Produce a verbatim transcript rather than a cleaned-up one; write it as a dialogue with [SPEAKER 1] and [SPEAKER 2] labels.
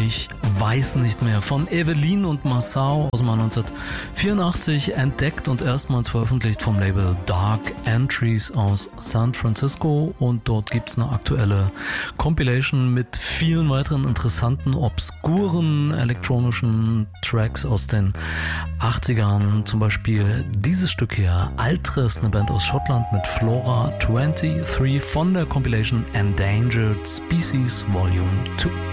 [SPEAKER 1] Ich weiß nicht mehr von Evelyn und Massau aus dem Jahr neunzehnhundertvierundachtzig, entdeckt und erstmals veröffentlicht vom Label Dark Entries aus San Francisco, und dort gibt es eine aktuelle Compilation mit vielen weiteren interessanten, obskuren elektronischen Tracks aus den achtzigern, zum Beispiel dieses Stück hier, Altres, eine Band aus Schottland mit Flora dreiundzwanzig von der Compilation Endangered Species Volume zwei.